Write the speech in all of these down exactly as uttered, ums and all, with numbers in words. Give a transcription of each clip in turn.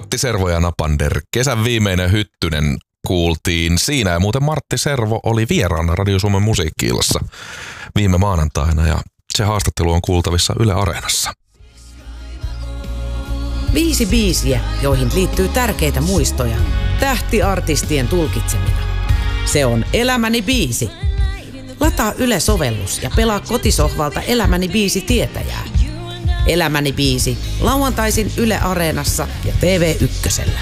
Martti Servo ja Napander. Kesän viimeinen hyttynen kuultiin siinä. Ja muuten Martti Servo oli vieraana Radio Suomen musiikki-illassa viime maanantaina. Ja se haastattelu on kuultavissa Yle Areenassa. Viisi biisiä, joihin liittyy tärkeitä muistoja. Tähtiartistien tulkitsemina. Se on Elämäni biisi. Lataa Yle-sovellus ja pelaa kotisohvalta Elämäni biisi tietäjää. Elämäni biisi. Lauantaisin Yle Areenassa ja T V Ykkösellä.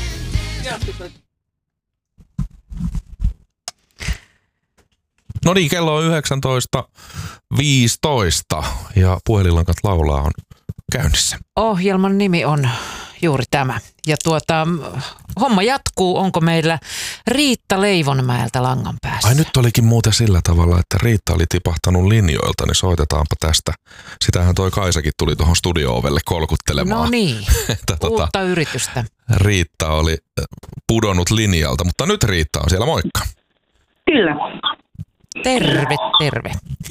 No niin, kello on yhdeksäntoista viisitoista ja Puhelinlankat laulaa on käynnissä. Ohjelman nimi on juuri tämä. Ja tuota, homma jatkuu. Onko meillä Riitta Leivonmäeltä langan päässä? Ai nyt olikin muuten sillä tavalla, että Riitta oli tipahtanut linjoilta, niin soitetaanpa tästä. Sitähän toi Kaisakin tuli tuohon studio-ovelle kolkuttelemaan. No niin, että, uutta tota, yritystä. Riitta oli pudonnut linjalta, mutta nyt Riitta on siellä, moikka. Kyllä. Terve, terve.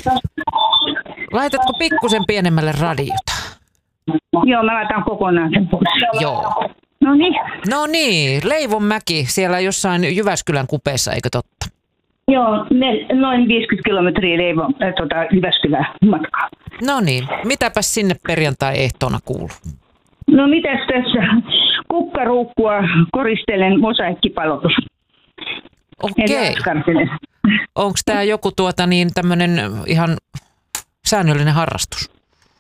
Laitatko pikkusen pienemmälle radiota? Joo, mä laitan kokonaan sen pois. Joo. No niin. No niin, Leivonmäki siellä jossain Jyväskylän kupeessa, eikö totta? Joo, ne, noin viisikymmentä kilometriä Leivon, äh, tota, Jyväskylän matkaa. No niin, mitäpäs sinne perjantai-ehtoona kuuluu? No mitäs tässä? Kukkaruukkua koristelen mosaikkipalotus. Okei. Onko tämä joku tuota niin tämmöinen ihan säännöllinen harrastus?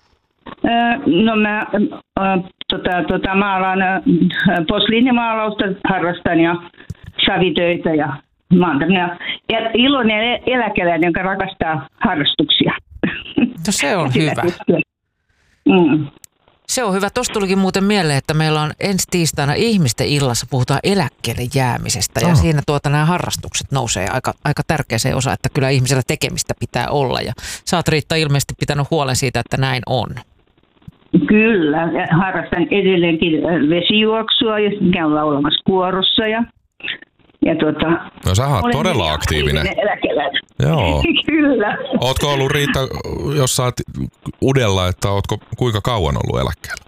No mä äh, tota, tota, maalaan äh, posliinimaalausta harrastan ja savitöitä ja mä oon tämmöinen iloinen eläkeläinen, joka rakastaa harrastuksia. No se on hyvä. Mm. Se on hyvä. Tuosta tulikin muuten mieleen, että meillä on ensi tiistaina ihmisten illassa, puhutaan eläkkeelle jäämisestä ja oh. siinä tuota nämä harrastukset nousee aika, aika tärkeäseen osaan, että kyllä ihmisellä tekemistä pitää olla ja sä oot Riitta ilmeisesti pitänyt huolen siitä, että näin on. Kyllä, harrastan edelleenkin vesijuoksua ja käyn laulamassa kuorossa ja, ja tuota... No sä oot todella aktiivinen. Joo. Kyllä. Ootko ollut Riitta, jos sä oot udella, että ootko kuinka kauan ollut eläkkeellä?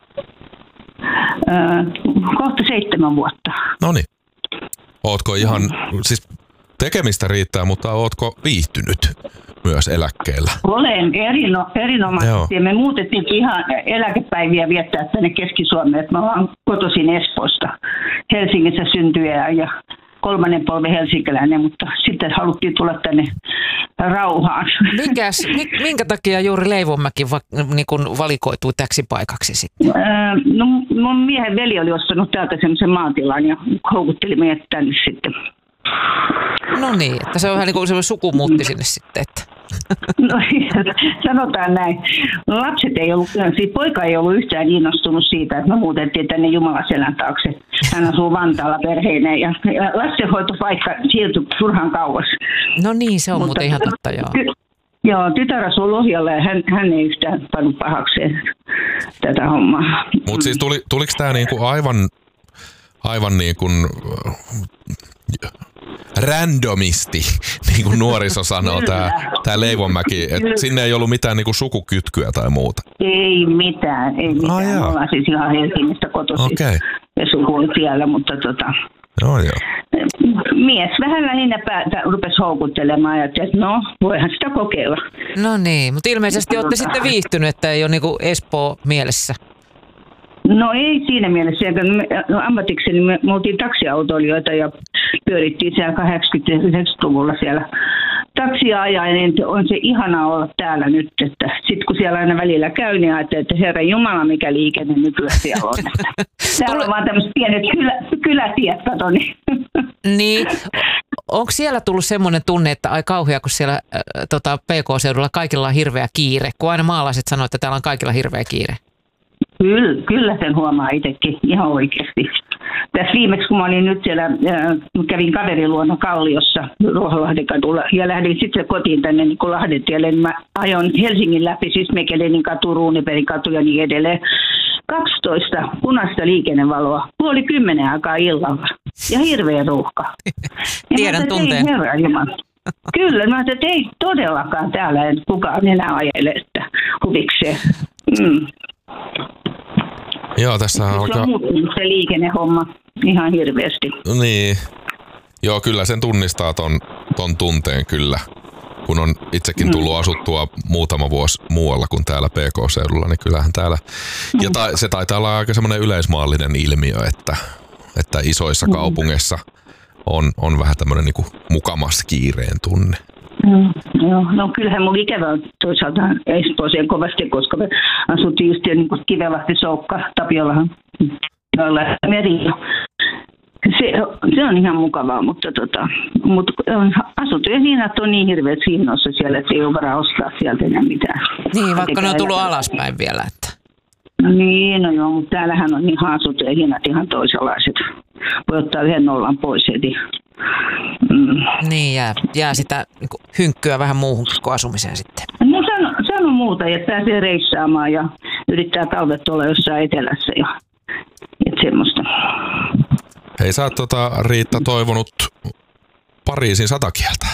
Öö, kohta seitsemän vuotta. Noniin. Ootko ihan, siis tekemistä riittää, mutta ootko viihtynyt myös eläkkeellä? Olen erino, erinomaisesti. Me muutettiin ihan eläkepäiviä viettää tänne Keski-Suomeen. Mä oon kotoisin Espoosta. Helsingissä syntyjä ja kolmannen polven helsinkiläinen, mutta sitten haluttiin tulla tänne rauhaan. Mikäs, minkä takia juuri Leivonmäki va, niin kun valikoitui täksi paikaksi sitten? Öö, no mun miehen veli oli ostanut täältä semmoisen maatilan ja houkutteli meidät tänne sitten. No niin, että se on vähän niin kuin semmoinen sukumuutti sinne sitten, että... No sanotaan näin. Lapset ei ollut, siis poika ei ollut yhtään innostunut siitä, että me muutettiin tänne Jumalaselän taakse. Hän asuu Vantaalla perheineen ja lastenhoitopaikka siirtyi turhan kauas. No niin, se on mutta muuten ihan totta, joo. Ty- joo, tytär asuu Lohjalla ja hän, hän ei yhtään pannut pahakseen tätä hommaa. Mutta siis tuli, tuliko tämä niinku aivan, aivan niin kuin... randomisti, niin kuin nuoriso sanoo, tämä, tämä Leivonmäki, että sinne ei ollut mitään niin kuin sukukytkyä tai muuta. Ei mitään, ei mitään. Oh, me ollaan siis ihan Helsingistä kotoisin okay. Ja suku oli siellä, mutta tota, oh, joo. mies vähän lähinnä päätä rupesi houkuttelemaan ja että no, voihan sitä kokeilla. No niin, mutta ilmeisesti olette sitten viihtynyt, että ei ole niin kuin Espoo mielessä. No ei siinä mielessä. No, ammatikseni me, me oltiin taksiautoilijoita ja pyörittiin siellä kahdeksankymmentä-yhdeksänkymmentäluvulla siellä taksia ajaen, niin on se ihanaa olla täällä nyt. Että sitten kun siellä aina välillä käy, niin ajattelee, että Herran Jumala, mikä liikenne nykyään siellä on. Täällä on vaan tämmöiset pienet kylä, kylätiet, kato niin. Niin. Onko siellä tullut semmoinen tunne, että ai kauhea, kun siellä äh, tota, P K-seudulla kaikilla on hirveä kiire, kun aina maalaiset sanoo, että täällä on kaikilla hirveä kiire? Kyllä, kyllä sen huomaa itsekin ihan oikeasti. Tässä viimeksi, kun mä olin nyt siellä, äh, kävin kaverin luona Kalliossa Ruoholahden kadulla ja lähdin sitten kotiin tänne niin Lahden tielle, niin mä ajoin Helsingin läpi, siis Mekelenin katu, Ruuniperin katu ja niin edelleen. kaksitoista punaista liikennevaloa, puoli kymmenen aikaa illalla ja hirveä ruuhka. Tiedän tunteen. Kyllä, mä ajattelin, että ei todellakaan täällä kukaan enää ajele, että huvikseen. Mm. Joo, tässä alkaa... Se on muuttunut se liikennehomma ihan hirveästi. Niin. Joo, kyllä sen tunnistaa ton, ton tunteen kyllä. Kun on itsekin tullut asuttua muutama vuosi muualla kuin täällä P K-seudulla, niin kyllähän täällä... Ja ta, se taitaa olla aika semmoinen yleismaallinen ilmiö, että, että isoissa kaupungeissa on, on vähän tämmöinen niinku mukamas kiireen tunne. Mm, joo, no kyllähän mun ikävä on toisaalta Espooseen kovasti, koska me asuttiin just niin kuin Kivelahti, Soukka, Tapiolahan, joilla meri. Se, se on ihan mukavaa, mutta, tota, mutta asuntojen hinnat on niin hirveät hinnoissa siellä, että ei ole varaa ostaa sieltä enää mitään. Niin, vaikka ne on tullut alaspäin vielä. Että. Niin, no joo, mutta täällähän on ihan asuntojen hinnat ihan toisenlaiset. Voi ottaa yhden nollan pois heti. Mm. Niin, jää, jää sitä niin kuin hynkkyä vähän muuhun kuin asumiseen sitten. No sano, sano muuta, että pääsee reissaamaan ja yrittää talvet olla jossain etelässä ja et semmoista. Hei, sä oot tota, Riitta toivonut Pariisin satakieltä.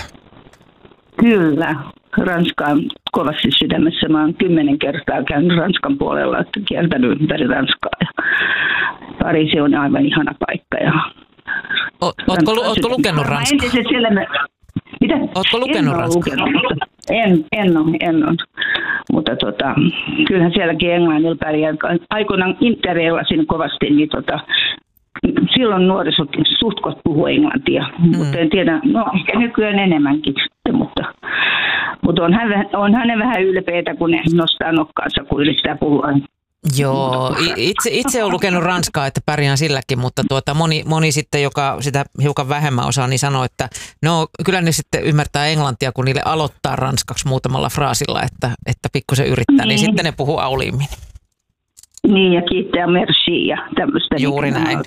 Kyllä, Ranska on kovasti sydämessä. Mä oon kymmenen kertaa käynyt Ranskan puolella, että kiertänyt ympäri Ranskaa. Ja Pariisi on aivan ihana paikka. Ja o, ootko, ootko lukenut Ranskaa? Mitä? Ootko lukenut en Ranskaa? Lukenut, en, en ole, en ole. Mutta tota, kyllähän sielläkin englannilla pärjää. Aikoinaan interreilasin kovasti, niin tota, silloin nuorisokin suhtkot puhuu englantia, mm. mutta en tiedä, no ehkä nykyään enemmänkin, mutta, mutta on, hän, on hänen vähän ylpeitä, kun ne nostaa nokkaansa, kun yrittää puhua. Joo, itse, itse olen lukenut ranskaa, että pärjään silläkin, mutta tuota, moni, moni sitten, joka sitä hiukan vähemmän osaa, niin sanoo, että no kyllä ne sitten ymmärtää englantia, kun niille aloittaa ranskaksi muutamalla fraasilla, että, että pikkusen yrittää, niin. niin sitten ne puhuu auliimmin. Niin, ja kiittää merci ja tämmöistä. Juuri näin.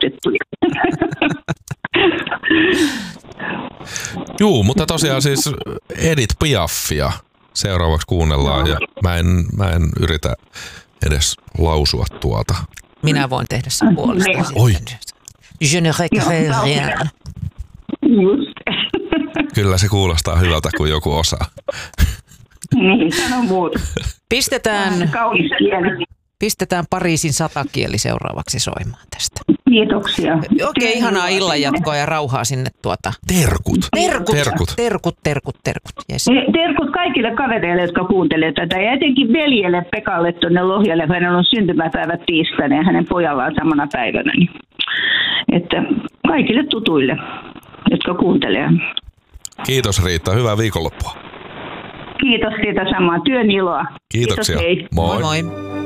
Juu, mutta tosiaan siis Edith Piafia seuraavaksi kuunnellaan ja mä en, mä en yritä edes lausua tuota. Minä voin tehdä sen puolesta. Oi. Je ne regrette rien. Just. Kyllä se kuulostaa hyvältä, kun joku osaa. Niin, sano muuta. Pistetään... Kaunis kieli. Pistetään Pariisin satakieli seuraavaksi soimaan tästä. Kiitoksia. Oikein okay, ihanaa illanjatkoa ja rauhaa sinne tuota. Terkut. Terkut. Terkut. Terkut, terkut, terkut. Yes. Terkut kaikille kavereille, jotka kuuntelee tätä. Ja etenkin veljelle Pekalle tuonne Lohjalle, kun hänellä on syntymäpäivät tiistaina ja hänen pojallaan samana päivänä. Niin. Että kaikille tutuille, jotka kuuntelee. Kiitos Riitta, hyvää viikonloppua. Kiitos siitä samaa, työn iloa. Kiitoksia. Kiitos, moi. Moi moi.